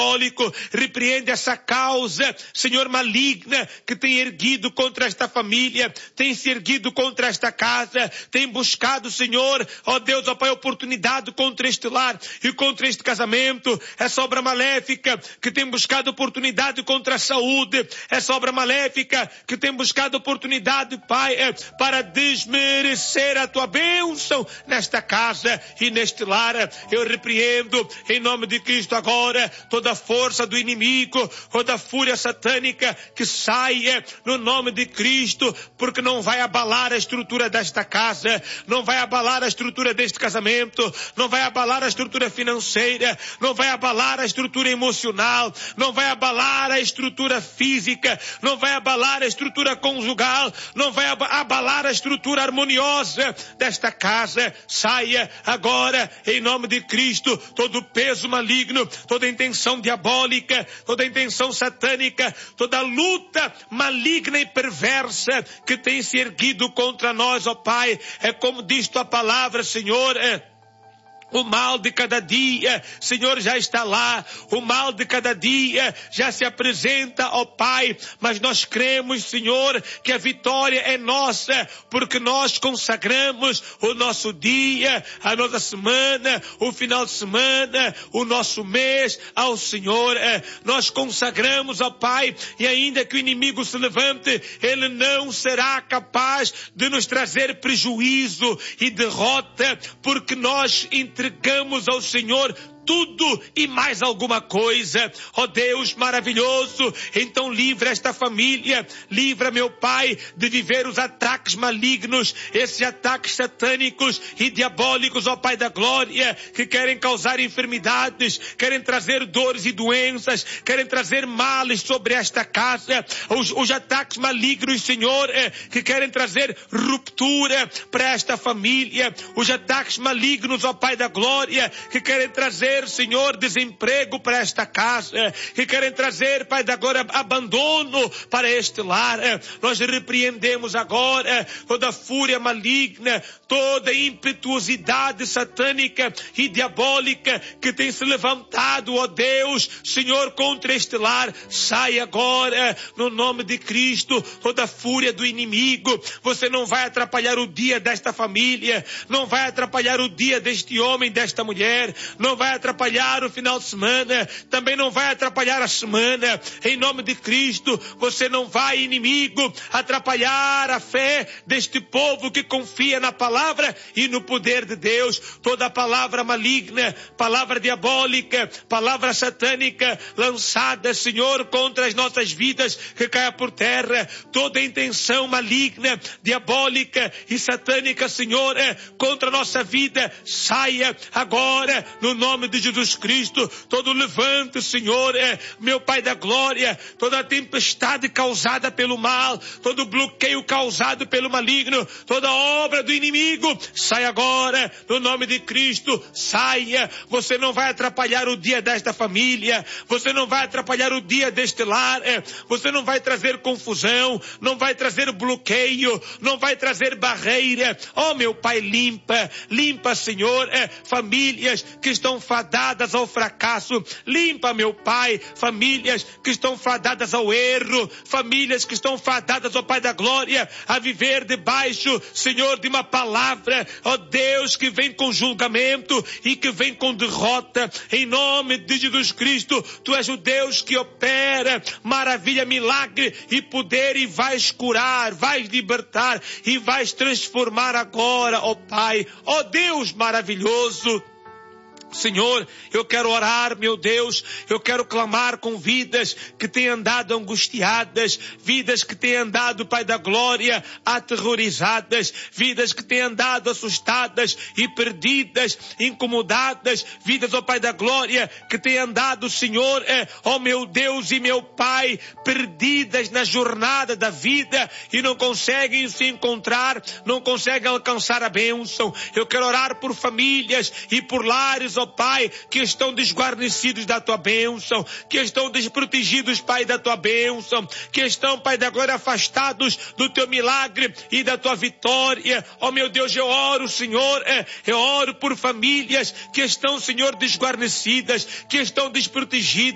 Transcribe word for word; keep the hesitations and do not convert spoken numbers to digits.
repreende essa causa, Senhor, maligna, que tem erguido contra esta família, tem se erguido contra esta casa, tem buscado, Senhor, ó Deus, ó Pai, oportunidade contra este lar e contra este casamento, essa obra maléfica que tem buscado oportunidade contra a saúde, essa obra maléfica que tem buscado oportunidade, Pai, para desmerecer a tua bênção nesta casa e neste lar. Eu repreendo em nome de Cristo agora toda a força do inimigo, toda a fúria satânica que saia no nome de Cristo, porque não vai abalar a estrutura desta casa, não vai abalar a estrutura deste casamento, não vai abalar a estrutura financeira, não vai abalar a estrutura emocional, não vai abalar a estrutura física, não vai abalar a estrutura conjugal, não vai abalar a estrutura harmoniosa desta casa. Saia agora em nome de Cristo todo peso maligno, toda intenção diabólica, toda intenção satânica, toda luta maligna e perversa que tem se erguido contra nós, ó Pai. É como diz tua palavra, Senhor, é o mal de cada dia, Senhor, já está lá. O mal de cada dia já se apresenta, ó Pai. Mas nós cremos, Senhor, que a vitória é nossa, porque nós consagramos o nosso dia, a nossa semana, o final de semana, o nosso mês ao Senhor. Nós consagramos, ó Pai, e ainda que o inimigo se levante, ele não será capaz de nos trazer prejuízo e derrota, porque nós entregamos ao Senhor tudo e mais alguma coisa. Ó Deus maravilhoso, então livra esta família, livra, meu Pai, de viver os ataques malignos, esses ataques satânicos e diabólicos, ó Pai da glória, que querem causar enfermidades, querem trazer dores e doenças, querem trazer males sobre esta casa, os, os ataques malignos, Senhor, é, que querem trazer ruptura para esta família, os ataques malignos, ó Pai da glória, que querem trazer, Senhor, desemprego para esta casa, que querem trazer, Pai da glória, abandono para este lar. Nós repreendemos agora toda fúria maligna, toda impetuosidade satânica e diabólica que tem se levantado, ó Deus, Senhor, contra este lar. Sai agora, no nome de Cristo, toda fúria do inimigo. Você não vai atrapalhar o dia desta família, não vai atrapalhar o dia deste homem, desta mulher, não vai atrapalhar o final de semana, também não vai atrapalhar a semana. Em nome de Cristo, você não vai, inimigo, atrapalhar a fé deste povo que confia na palavra e no poder de Deus. Toda palavra maligna, palavra diabólica, palavra satânica lançada, Senhor, contra as nossas vidas, que caia por terra. Toda intenção maligna, diabólica e satânica, Senhor, é contra a nossa vida, saia agora no nome de Jesus Cristo. Todo levante, Senhor, é meu Pai da glória, toda tempestade causada pelo mal, todo bloqueio causado pelo maligno, toda obra do inimigo, sai agora no nome de Cristo. Saia. Você não vai atrapalhar o dia desta família, você não vai atrapalhar o dia deste lar, é. Você não vai trazer confusão, não vai trazer bloqueio, não vai trazer barreira. Oh, meu Pai, limpa, limpa, Senhor, é, famílias que estão fadadas ao fracasso. Limpa, meu Pai, famílias que estão fadadas ao erro, famílias que estão fadadas, ó Pai da glória, a viver debaixo, Senhor, de uma palavra, ó Deus, que vem com julgamento e que vem com derrota. Em nome de Jesus Cristo, Tu és o Deus que opera maravilha, milagre e poder, e vais curar, vais libertar e vais transformar agora, ó Pai, ó Deus maravilhoso. Senhor, eu quero orar, meu Deus, eu quero clamar com vidas que têm andado angustiadas, vidas que têm andado, Pai da glória, aterrorizadas, vidas que têm andado assustadas e perdidas, incomodadas, vidas, ó Pai da glória, que têm andado, Senhor, é, ó meu Deus e meu Pai, perdidas na jornada da vida e não conseguem se encontrar, não conseguem alcançar a bênção. Eu quero orar por famílias e por lares, ó Pai, que estão desguarnecidos da Tua bênção, que estão desprotegidos, Pai, da Tua bênção, que estão, Pai da glória, afastados do Teu milagre e da Tua vitória. Ó meu Deus, eu oro, Senhor, é, eu oro por famílias que estão, Senhor, desguarnecidas, que estão desprotegidas,